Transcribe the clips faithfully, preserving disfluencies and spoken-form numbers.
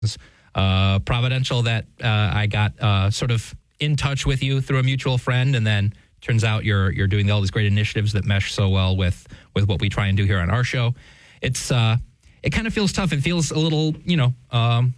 Uh, providential that uh, I got uh, sort of in touch with you through a mutual friend, and then turns out you're you're doing all these great initiatives that mesh so well with with what we try and do here on our show. It's uh, it kind of feels tough. It feels a little, you know, um,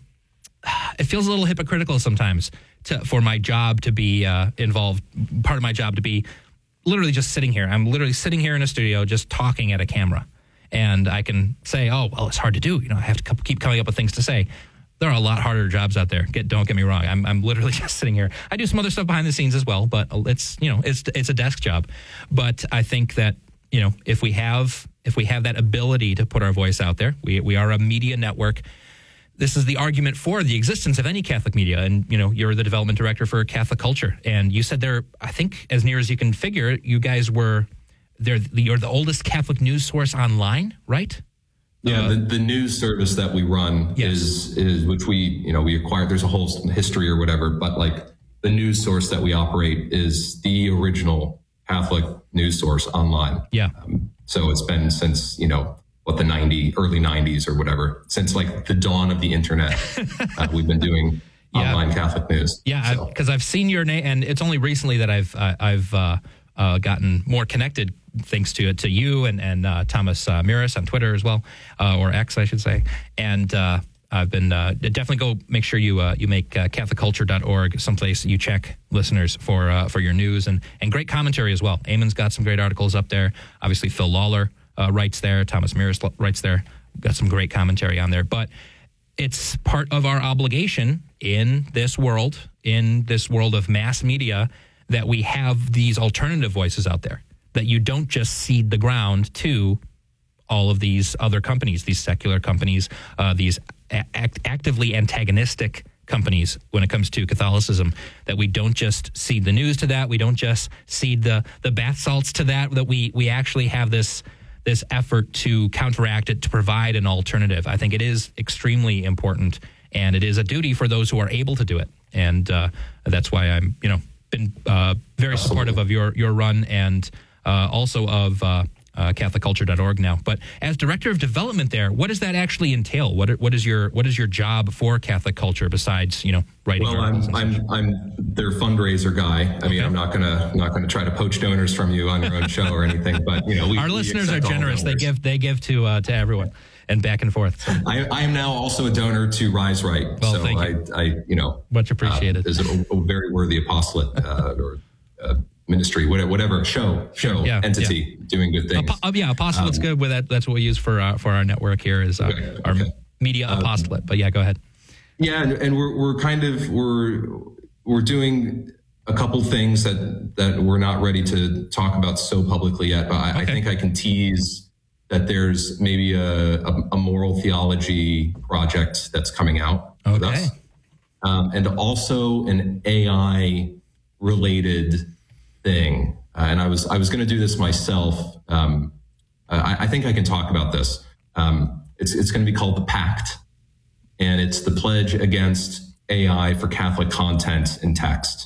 it feels a little hypocritical sometimes to, for my job to be uh, involved. Part of my job to be literally just sitting here. I'm literally sitting here in a studio just talking at a camera, and I can say, "Oh, well, it's hard to do." You know, I have to keep coming up with things to say. There are a lot harder jobs out there. Get, don't get me wrong. I'm, I'm literally just sitting here. I do some other stuff behind the scenes as well, but it's, you know, it's, it's a desk job. But I think that, you know, if we have, if we have that ability to put our voice out there, we, we are a media network. This is the argument for the existence of any Catholic media. And, you know, you're the development director for Catholic Culture. And you said there, I think as near as you can figure, you guys were, they're, you're the oldest Catholic news source online, right? Yeah, the, the news service that we run yes. is is which we you know we acquired. There's a whole history or whatever, but like the news source that we operate is the original Catholic news source online. Yeah. Um, so it's been since you know what the ninety early nineties or whatever, since like the dawn of the internet. uh, we've been doing yeah. online Catholic news. Yeah, because so. I've seen your name, and it's only recently that I've uh, I've uh, uh, gotten more connected. Thanks to to you and and uh, Thomas uh, Miras on Twitter as well, uh, or X, I should say. And uh, I've been uh, definitely go make sure you uh, you make uh, Catholic Culture dot org someplace you check, listeners, for uh, for your news and and great commentary as well. Eamon's got some great articles up there. Obviously, Phil Lawler uh, writes there. Thomas Miras writes there. Got some great commentary on there. But it's part of our obligation in this world, in this world of mass media, that we have these alternative voices out there. That you don't just cede the ground to all of these other companies, these secular companies, uh, these act- actively antagonistic companies when it comes to Catholicism, that we don't just cede the news to that. We don't just cede the, the bath salts to that, that we, we actually have this, this effort to counteract it, to provide an alternative. I think it is extremely important, and it is a duty for those who are able to do it. And uh, that's why I'm, you know, been uh, very supportive of your, your run and Uh, also of uh, uh, Catholic Culture dot org now. But as director of development there, what does that actually entail? What what is your what is your job for Catholic Culture besides you know writing? Well, I'm I'm I'm their fundraiser guy. I okay. mean, I'm not gonna not gonna try to poach donors from you on your own show or anything. But you know, we, our we listeners are generous. They give they give to uh, to everyone and back and forth. So. I, I am now also a donor to Rise Right. Well, so thank I, you. I you know much appreciated. Uh, is a, a very worthy apostolate uh, or. Uh, ministry, whatever, whatever show, show yeah, entity yeah. doing good things. Apo- uh, yeah, apostolate's um, good. With that, that's what we use for uh, for our network here is uh, okay, our okay. media apostolate. Um, but yeah, go ahead. Yeah, and, and we're we're kind of we're we're doing a couple things that that we're not ready to talk about so publicly yet. But I, okay. I think I can tease that there's maybe a, a, a moral theology project that's coming out okay. with us, um, and also an A I related thing. Uh, and I was I was going to do this myself. Um, I, I think I can talk about this. Um, it's it's going to be called the Pact, and it's the pledge against A I for Catholic content in text.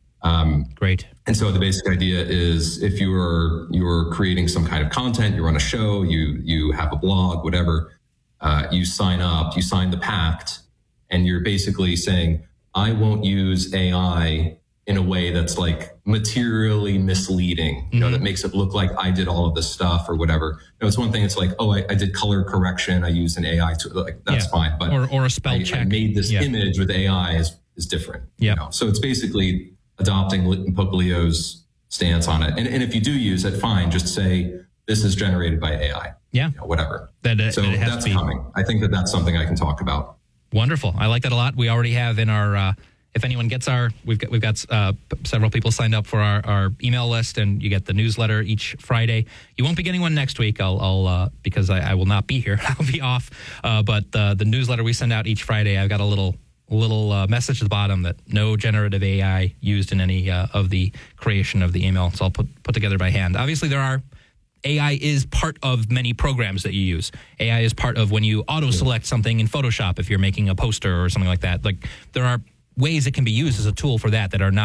Um, Great. And so the basic idea is if you are you are creating some kind of content, you run a show, you you have a blog, whatever, uh, you sign up, you sign the Pact, and you're basically saying, I won't use A I in a way that's like materially misleading, you mm-hmm. know, that makes it look like I did all of this stuff or whatever. You know, it's one thing. It's like, oh, I, I did color correction. I used an A I to like, that's yeah. fine. But or, or a spell I, check. I made this yeah. image with A I is, is different. Yeah. You know? So it's basically adopting Pope Leo's stance on it. And, and if you do use it, fine. Just say, this is generated by A I. Yeah. You know, whatever. That, uh, so that has that's to be coming. I think that that's something I can talk about. Wonderful. I like that a lot. We already have in our, uh, if anyone gets our, we've got we've got uh, several people signed up for our, our email list, and you get the newsletter each Friday. You won't be getting one next week. I'll, I'll uh, because I, I will not be here. I'll be off. Uh, but uh, the newsletter we send out each Friday, I've got a little little uh, message at the bottom that no generative A I used in any uh, of the creation of the email. So I'll put put together by hand. Obviously, there are. A I is part of many programs that you use. A I is part of when you auto-select something in Photoshop if you're making a poster or something like that. Like there are ways it can be used as a tool for that that are not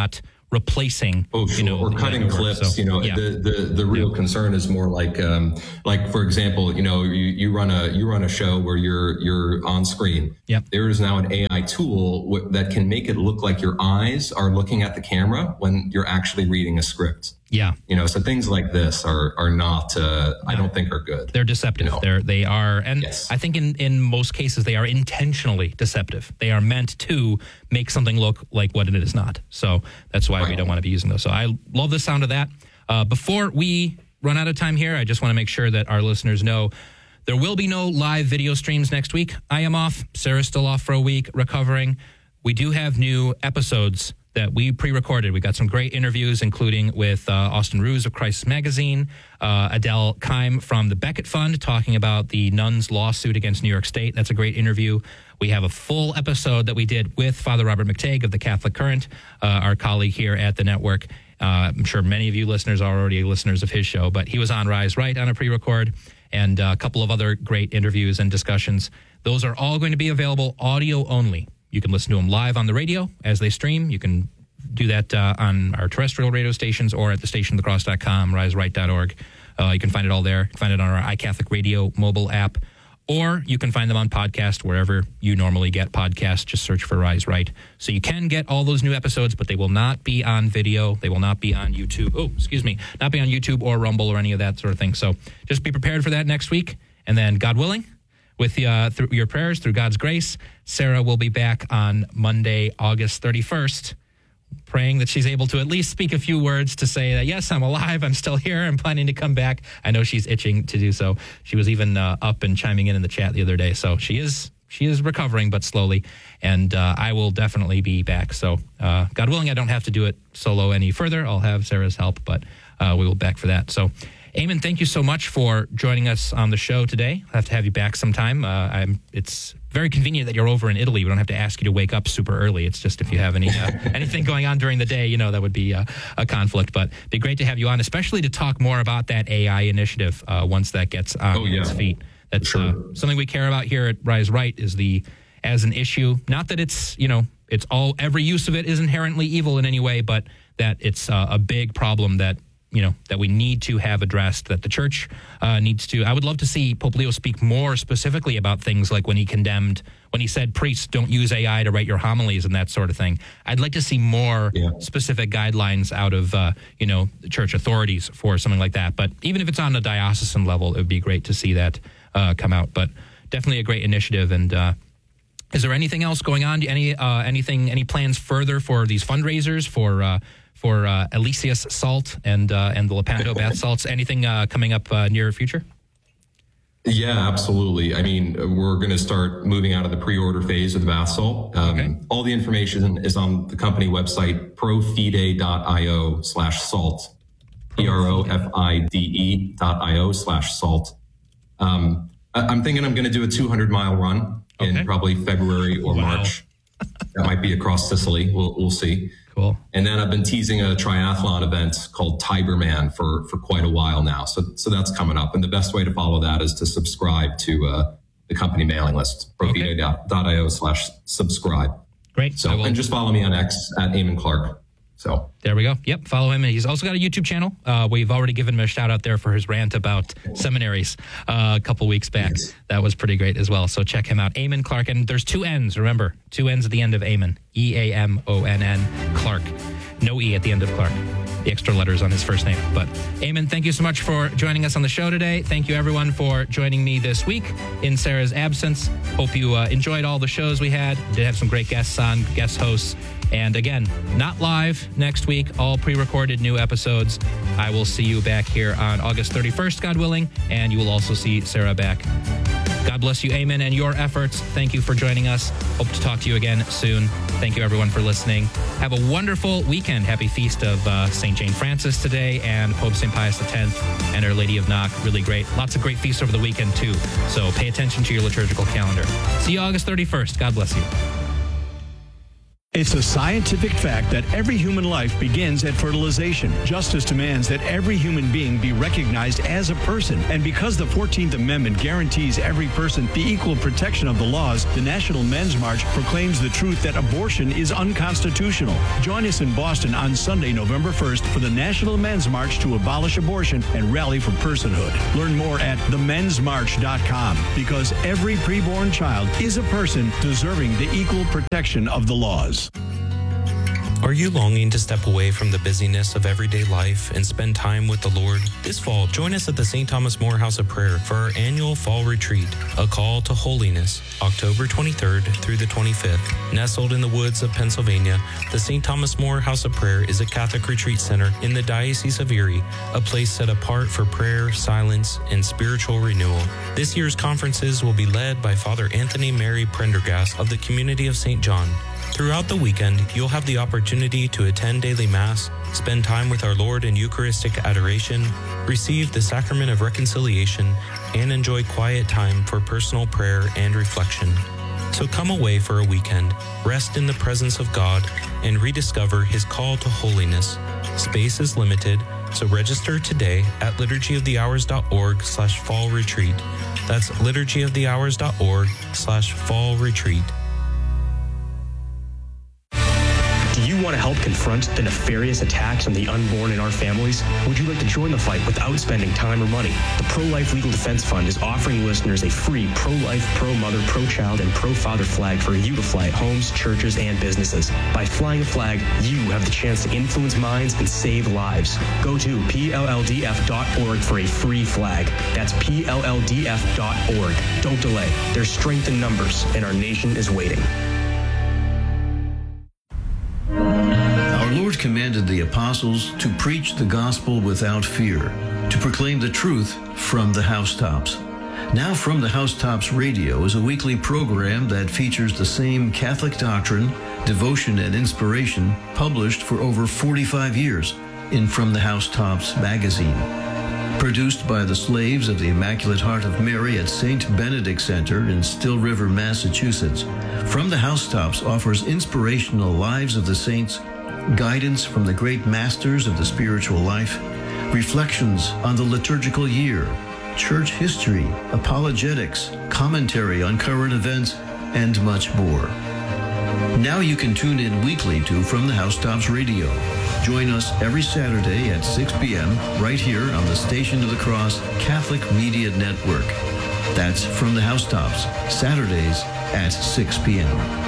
replacing, oh, sure. you know, or cutting clips. So, you know, yeah. the, the, the real yeah. concern is more like, um, like for example, you know, you, you run a you run a show where you're you're on screen. Yep. There is now an A I tool w- that can make it look like your eyes are looking at the camera when you're actually reading a script. Yeah. You know, so things like this are are not, uh, I don't think are good. They're deceptive. You know? They're, they are, and yes. I think in, in most cases they are intentionally deceptive. They are meant to make something look like what it is not. So that's why right. we don't want to be using those. So I love the sound of that. Uh, before we run out of time here, I just want to make sure that our listeners know there will be no live video streams next week. I am off. Sarah's still off for a week, recovering. We do have new episodes that we pre-recorded. We got some great interviews, including with uh, Austin Ruse of Crisis Magazine, uh, Adele Keim from the Beckett Fund, talking about the nuns' lawsuit against New York State. That's a great interview. We have a full episode that we did with Father Robert McTague of the Catholic Current, uh, our colleague here at the network. Uh, I'm sure many of you listeners are already listeners of his show, but he was on Rise Right on a pre-record, and uh, a couple of other great interviews and discussions. Those are all going to be available audio only. You can listen to them live on the radio as they stream. You can do that uh, on our terrestrial radio stations or at the station of the cross dot com, rise right dot org. Uh, you can find it all there. You can find it on our iCatholic Radio mobile app, or you can find them on podcast wherever you normally get podcasts. Just search for Rise Right. So you can get all those new episodes, but they will not be on video. They will not be on YouTube. Oh, excuse me. Not be on YouTube or Rumble or any of that sort of thing. So just be prepared for that next week. And then, God willing, with uh, through your prayers, through God's grace, Sarah will be back on Monday, August thirty-first, praying that she's able to at least speak a few words to say that, yes, I'm alive, I'm still here, I'm planning to come back. I know she's itching to do so. She was even uh, up and chiming in in the chat the other day. So she is she is recovering, but slowly, and uh, I will definitely be back. So uh, God willing, I don't have to do it solo any further. I'll have Sarah's help, but uh, we will be back for that. So Eamon, thank you so much for joining us on the show today. I'll have to have you back sometime. Uh, I'm, it's very convenient that you're over in Italy. We don't have to ask you to wake up super early. It's just if you have any uh, anything going on during the day, you know, that would be uh, a conflict. But it'd be great to have you on, especially to talk more about that A I initiative uh, once that gets on oh, yeah. its feet. That's sure. uh, something we care about here at Rise Right is the as an issue. Not that it's, you know, it's all every use of it is inherently evil in any way, but that it's uh, a big problem that you know, that we need to have addressed, that the church uh, needs to. I would love to see Pope Leo speak more specifically about things like when he condemned, when he said priests don't use A I to write your homilies and that sort of thing. I'd like to see more yeah. specific guidelines out of, uh, you know, the church authorities for something like that. But even if it's on a diocesan level, it would be great to see that uh, come out. But definitely a great initiative. And uh, is there anything else going on? Any, uh, anything, any plans further for these fundraisers for, uh, for uh, Elysius Salt and uh, and the Lepanto bath salts? Anything uh, coming up uh, near future? Yeah, absolutely. I mean, we're going to start moving out of the pre-order phase of the bath salt. Um, okay. All the information is on the company website, profide.io slash salt, P R O F I D E dot I-O slash salt. Um, I'm thinking I'm going to do a two hundred mile run in okay. probably February or wow. March. That might be across Sicily. We'll, we'll see. Cool. And then I've been teasing a triathlon event called Tigerman for, for quite a while now. So, so that's coming up. And the best way to follow that is to subscribe to uh, the company mailing list, profide.io slash subscribe. Great. So, and just follow me on X at Eamon Clark. So there we go. Yep. Follow him. And he's also got a YouTube channel. Uh, we've already given him a shout out there for his rant about seminaries uh, a couple weeks back. Yes. That was pretty great as well. So check him out. Eamon Clark. And there's two N's. Remember, two N's at the end of Eamon. E A M O N N Clark. No E at the end of Clark. The extra letters on his first name. But Eamon, thank you so much for joining us on the show today. Thank you, everyone, for joining me this week in Sarah's absence. Hope you uh, enjoyed all the shows we had. Did have some great guests on, guest hosts. And again, not live next week, all pre-recorded new episodes. I will see you back here on August thirty-first, God willing, and you will also see Sarah back. God bless you, Eamon, and your efforts. Thank you for joining us. Hope to talk to you again soon. Thank you, everyone, for listening. Have a wonderful weekend. Happy feast of uh, Saint Jane Francis today and Pope Saint Pius X and Our Lady of Knock. Really great. Lots of great feasts over the weekend, too. So pay attention to your liturgical calendar. See you August thirty-first. God bless you. It's a scientific fact that every human life begins at fertilization. Justice demands that every human being be recognized as a person. And because the fourteenth Amendment guarantees every person the equal protection of the laws, the National Men's March proclaims the truth that abortion is unconstitutional. Join us in Boston on Sunday, November first for the National Men's March to abolish abortion and rally for personhood. Learn more at the men's march dot com because every preborn child is a person deserving the equal protection of the laws. Are you longing to step away from the busyness of everyday life and spend time with the Lord? This fall, join us at the Saint Thomas More House of Prayer for our annual fall retreat, A Call to Holiness, October twenty-third through the twenty-fifth. Nestled in the woods of Pennsylvania, the Saint Thomas More House of Prayer is a Catholic retreat center in the Diocese of Erie, a place set apart for prayer, silence, and spiritual renewal. This year's conferences will be led by Father Anthony Mary Prendergast of the Community of Saint John. Throughout the weekend, you'll have the opportunity to attend daily Mass, spend time with our Lord in Eucharistic adoration, receive the Sacrament of Reconciliation, and enjoy quiet time for personal prayer and reflection. So come away for a weekend, rest in the presence of God, and rediscover His call to holiness. Space is limited, so register today at liturgy of the hours dot org slash fall retreat. That's liturgy of the hours dot org slash fall retreat. Do you want to help confront the nefarious attacks on the unborn in our families? Would you like to join the fight without spending time or money? The Pro-Life Legal Defense Fund is offering listeners a free pro-life, pro-mother, pro-child, and pro-father flag for you to fly at homes, churches, and businesses. By flying a flag, you have the chance to influence minds and save lives. Go to P L L D F dot org for a free flag. That's P L L D F dot org. Don't delay. There's strength in numbers, and our nation is waiting. Our Lord commanded the apostles to preach the gospel without fear, to proclaim the truth from the housetops. Now From the Housetops Radio is a weekly program that features the same Catholic doctrine, devotion, and inspiration published for over forty-five years in From the Housetops magazine. Produced by the Slaves of the Immaculate Heart of Mary at Saint Benedict Center in Still River, Massachusetts, From the Housetops offers inspirational lives of the saints, guidance from the great masters of the spiritual life, reflections on the liturgical year, church history, apologetics, commentary on current events, and much more. Now you can tune in weekly to From the Housetops Radio. Join us every Saturday at six p.m. right here on the Station of the Cross Catholic Media Network. That's From the Housetops, Saturdays at six p.m.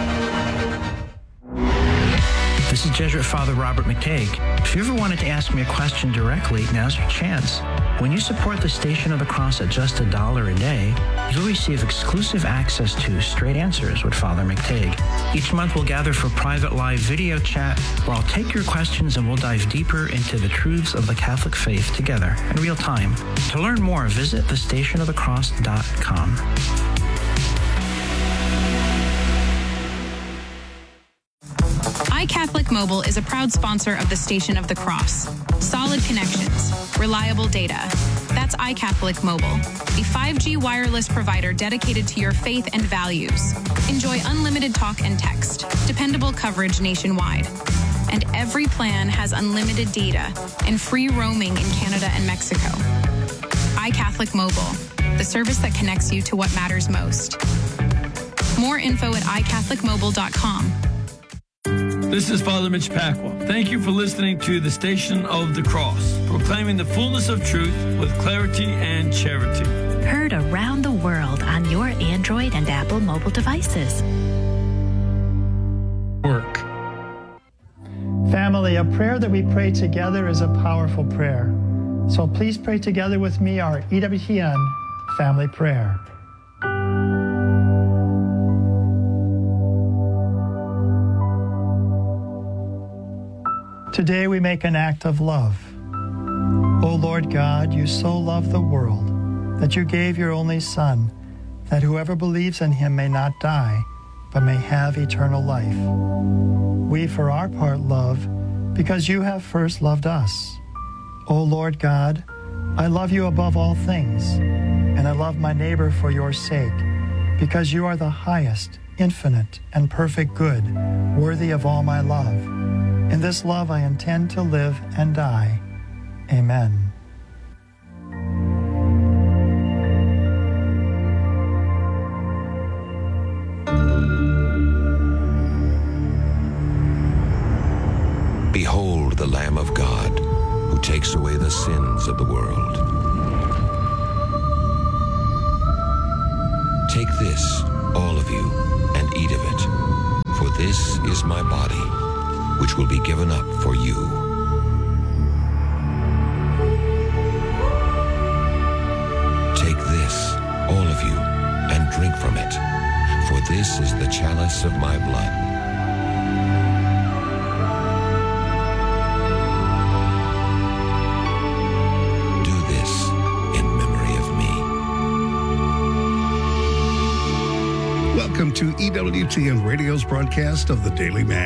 This is Jesuit Father Robert McTague. If you ever wanted to ask me a question directly, now's your chance. When you support the Station of the Cross at just a dollar a day, you'll receive exclusive access to Straight Answers with Father McTague. Each month we'll gather for private live video chat where I'll take your questions and we'll dive deeper into the truths of the Catholic faith together in real time. To learn more, visit the station of the cross dot com. iCatholic Mobile is a proud sponsor of the Station of the Cross. Solid connections, reliable data. That's iCatholic Mobile, a five G wireless provider dedicated to your faith and values. Enjoy unlimited talk and text, dependable coverage nationwide. And every plan has unlimited data and free roaming in Canada and Mexico. iCatholic Mobile, the service that connects you to what matters most. More info at i catholic mobile dot com. This is Father Mitch Pacwa. Thank you for listening to the Station of the Cross, proclaiming the fullness of truth with clarity and charity. Heard around the world on your Android and Apple mobile devices. Work. Family, a prayer that we pray together is a powerful prayer. So please pray together with me our E W T N family prayer. Today we make an act of love. O Lord God, you so loved the world that you gave your only Son, that whoever believes in him may not die, but may have eternal life. We, for our part, love because you have first loved us. O Lord God, I love you above all things, and I love my neighbor for your sake, because you are the highest infinite and perfect good, worthy of all my love. In this love I intend to live and die. Amen. Behold the Lamb of God, who takes away the sins of the world. Take this, all of you, and eat of it, for this is my body, which will be given up for you. Take this, all of you, and drink from it, for this is the chalice of my blood. Welcome to E W T N Radio's broadcast of the Daily Man.